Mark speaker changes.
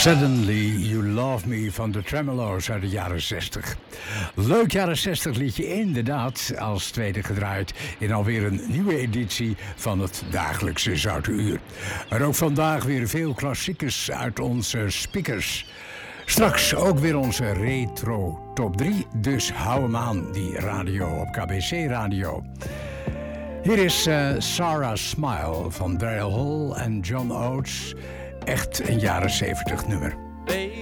Speaker 1: Suddenly You Love Me van de Tremolo's uit de jaren 60. Leuk jaren 60 liedje, inderdaad, als tweede gedraaid in alweer een nieuwe editie van het dagelijkse Zoute Uur. Maar ook vandaag weer veel klassiekers uit onze speakers. Straks ook weer onze retro top 3, dus hou hem aan, die radio op KBC Radio. Hier is Sarah Smile van Daryl Hall en John Oates. Echt een jaren 70 nummer.
Speaker 2: Baby,